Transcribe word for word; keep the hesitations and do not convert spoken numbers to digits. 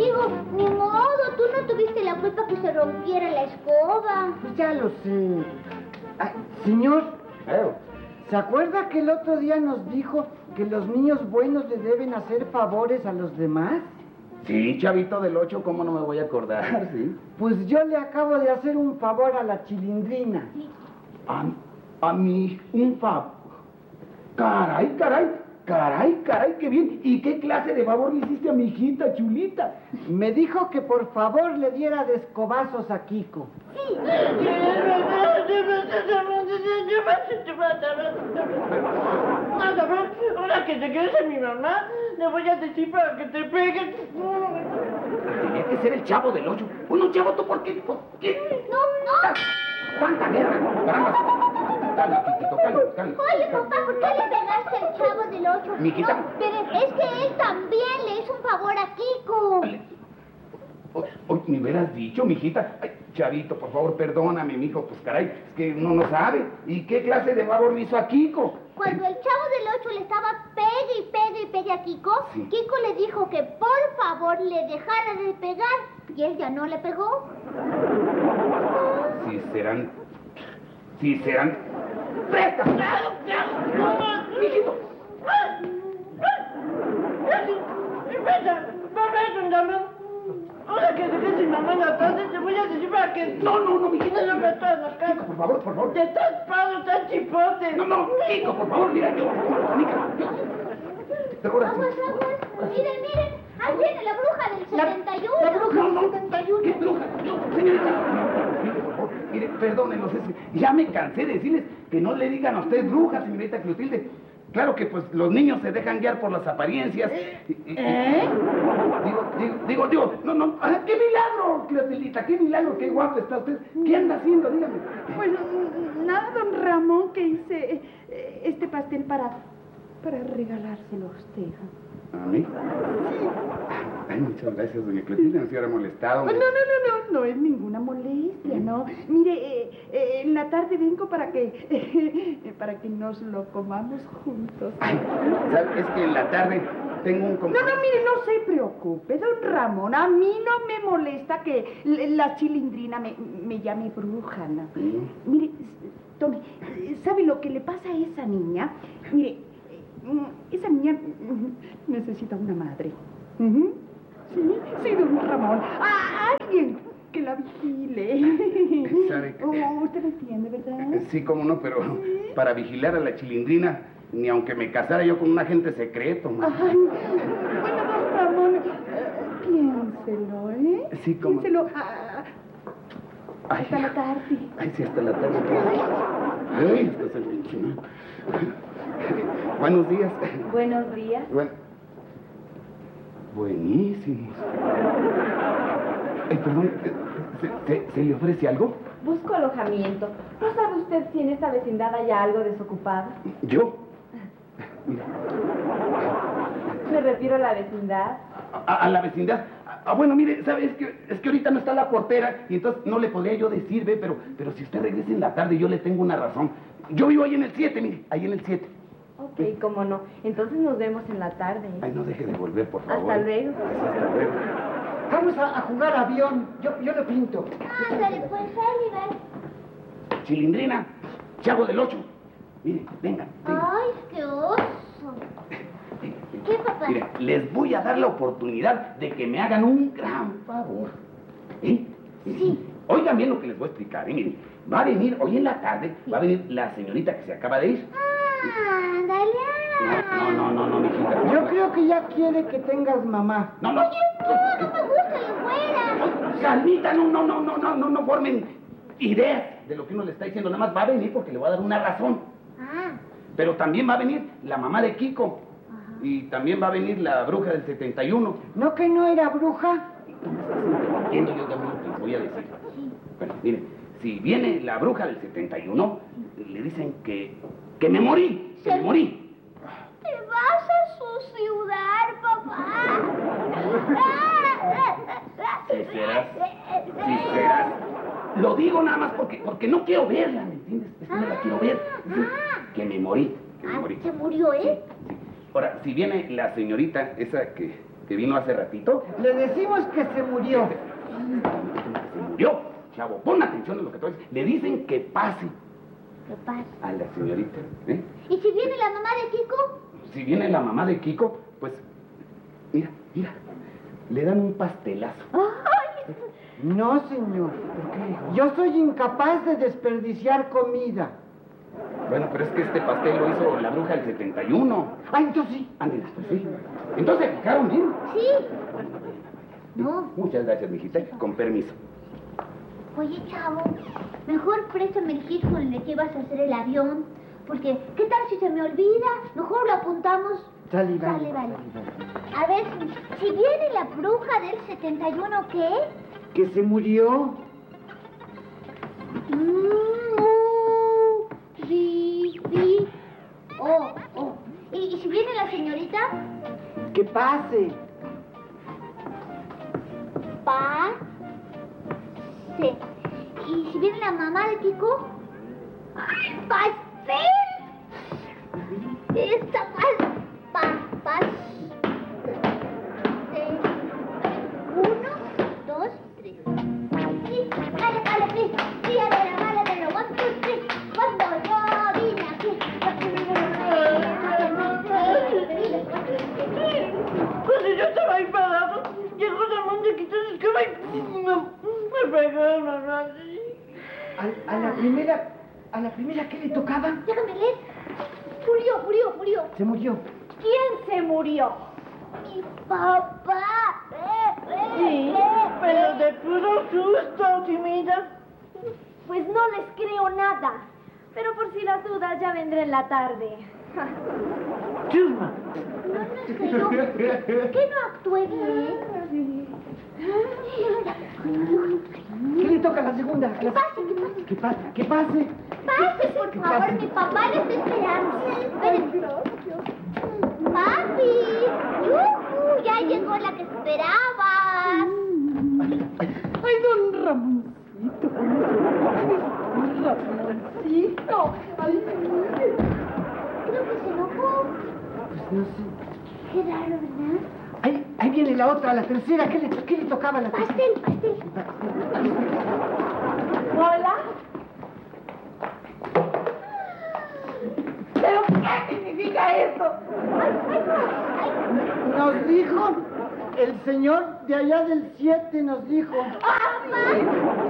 Digo, ni modo, tú no tuviste la culpa que se rompiera la escoba. Pues ya lo sé. Ay, señor, ¿Eh? ¿se acuerda que el otro día nos dijo que los niños buenos le deben hacer favores a los demás? Sí, chavito del ocho, ¿cómo no me voy a acordar? Sí. Pues yo le acabo de hacer un favor a la Chilindrina. A, a mí, un favor. Caray, caray, caray, caray, qué bien. ¿Y qué clase de favor le hiciste a mi hijita chulita? Me dijo que por favor le diera de escobazos a Kiko. Sí. Ahora que te quedes en mi mamá, le voy a decir para que te peguen. Tenía que ser el Chavo del ocho. Bueno, Chavo, ¿tú por qué? ¿Por qué? No, no. ¡Cuánta guerra! ¡Caramba! Calma, Kikito, calma, calma. Oye, papá, ¿por qué le pegaste al Chavo del ocho? Mijita. No, pero es que él también le hizo un favor a Kiko. O, o, ¿me hubieras dicho, mijita? Ay, Chavito, por favor, perdóname, mijo. Pues caray, es que uno no sabe. ¿Y qué clase de favor le hizo a Kiko? Cuando el Chavo del ocho le estaba pegue y pegue y pegue a Kiko, Sí. Kiko le dijo que por favor le dejara de pegar y él ya no le pegó. Si serán... Si serán... ¡Presta! ¡Mijito! Ahora que dejé sin mamá en la tarde, te voy a decir para que... No, no, no, mijito. No me todas las Kiko, casas. por favor, por favor. Te estás pado, estás chipote. No, no, Kiko, por favor, mira, yo... Mica, yo... Ahora sí. Aguas, aguas. Miren, miren. Ahí viene la bruja del setenta y uno. La bruja, no, no, ¿qué bruja? No, señorita. Mire, por favor, mire, perdónenos, es que ya me cansé de decirles que no le digan a usted bruja, señorita Clotilde. Claro que pues los niños se dejan guiar por las apariencias. ¿Eh? Digo, digo, digo, digo, no, no, ah, qué milagro, Clotildita, qué milagro, qué guapo está usted. ¿Qué anda haciendo? Dígame. Pues nada, don Ramón, que hice eh, este pastel para, para regalárselo a usted. ¿A mí? Ay, muchas gracias, doña Clotilde, no se hubiera molestado. No, no, no, no, no es ninguna molestia, no. Mire, eh, eh, en la tarde vengo para que, eh, para que nos lo comamos juntos. Ay, ¿sabe? Es que en la tarde tengo un No, compromiso. no, mire, no se preocupe, don Ramón. A mí no me molesta que l- la Chilindrina me, me llame bruja, ¿no? Mm. Mire, s- tome, ¿sabe lo que le pasa a esa niña? Mire, mm, esa niña mm, necesita una madre. Ujú. Sí, sí, don Ramón. A alguien que la vigile. ¿Sabe qué? Oh, usted me entiende, ¿verdad? Sí, cómo no, pero para vigilar a la Chilindrina, ni aunque me casara yo con un agente secreto. ma. Ay, bueno, don Ramón, eh, piénselo, ¿eh? Sí, cómo. Piénselo. Ah, Ay, hasta la tarde. Ay, sí, hasta la tarde. Ay, esto es el pinche, ¿no? Buenos días. Buenos días. Bueno. Buenísimos. Ay, perdón, ¿se, se, se le ofrece algo? Busco alojamiento. ¿No sabe usted si en esta vecindad hay algo desocupado? ¿Yo? Mira, Me refiero a la vecindad. a, a la vecindad. Ah, bueno, mire, ¿sabe? Es que, es que ahorita no está la portera y entonces no le podría yo decir, ve, pero, pero si usted regresa en la tarde, yo le tengo una razón. Yo vivo ahí en el siete, mire, ahí en el siete. Ok, cómo no. Entonces nos vemos en la tarde. Ay, no deje de volver, por favor. Hasta luego. Hasta luego. Vamos a, a jugar avión. Yo, yo lo pinto. Ándale, pues, Oliver. Chilindrina, Chavo del ocho. Mire, venga, venga. Ay, qué oso. ¿Qué, papá? Mire, les voy a dar la oportunidad de que me hagan un gran favor. ¿Eh? Sí. Oigan bien lo que les voy a explicar, ¿eh? Miren, va a venir, hoy en la tarde, va a venir la señorita que se acaba de ir. Ándale. No, no, no, no, mi hijita. Yo creo que ya quiere que tengas mamá. No, no. No, no me gusta la güera. Calmita, no, no, no, no, no, no, no formen ideas de lo que uno le está diciendo. Nada más va a venir porque le voy a dar una razón. Ah, Pero también va a venir la mamá de Kiko. Y también va a venir la bruja del setenta y uno. ¿No que no era bruja? Entiendo yo también lo que les voy a decir. Bueno, miren, si viene la bruja del setenta y uno, le dicen que, que me morí, que me morí. te vas a suicidar, papá. Sí serás, sí serás. Lo digo nada más porque, porque no quiero verla, ¿me entiendes? Es que no la quiero ver. Dicen que me morí, que me Ah, morí. se murió, ¿eh? Sí. Ahora, si viene la señorita, esa que, que vino hace ratito? Le decimos que se murió. Se murió. Chavo, pon atención a lo que te voy a decir. Le dicen que pase. ¿Qué pasa? A la señorita, ¿eh? ¿Y si viene la mamá de Kiko? Si viene la mamá de Kiko, pues... Mira, mira. Le dan un pastelazo. ¡Ay! No, señor. Yo soy incapaz de desperdiciar comida. Bueno, pero es que este pastel lo hizo la bruja del setenta y uno. Ah, entonces sí. Ándale, pues sí. Entonces, fijaron bien. Sí. No. Muchas gracias, mijita. Con permiso. Oye, chavo, mejor préstame el kit con el que ibas a hacer el avión. Porque, ¿qué tal si se me olvida? Mejor lo apuntamos. Sale, vale. Sale, vale. A ver, si viene la bruja del setenta y uno, ¿qué? Que se murió. Mm, sí, sí. Oh, oh. ¿Y, ¿Y si viene la señorita? Que pase. Pa. Sí. ¿Y si viene la mamá de Kiko? ¡Ay, pastel! Esta pas... Pa, pas... Eh, uno, dos, tres. Sí, vale, vale, sí. Sí, a ver, vale, pero one, two, three. Cuando yo vine aquí... Cuando yo estaba ahí parado, llegó Ramón de quitar el cabello. Me pegó, mamá. A, a la primera... ¿A la primera qué le tocaba? Déjame leer. Murió, murió, murió. Se murió. ¿Quién se murió? Mi papá. Eh, eh, Sí, eh, pero eh. de puro susto, ¿sí, mira? Pues no les creo nada. Pero por si las dudas, ya vendré en la tarde. Chusma. No, no es que yo... ¿Qué no actué bien? ¿Qué le toca a la segunda? ¿Qué pase, qué pase? Que pase, que pase. Pase, por favor, pase? mi papá le está esperando. Espérenme. Papi, ¡yujú! Ya llegó la que esperabas. Ay, don Ramoncito. Ramoncito. Ay. Creo que se enojó. Pues no sé. Qué raro, ¿verdad? Ahí, ahí viene la otra, la tercera. ¿Qué le, qué le tocaba a la tercera? Pastel, pastel. ¿Hola? ¿Pero qué significa esto? Nos dijo, el señor de allá del siete nos dijo. ¡Papá!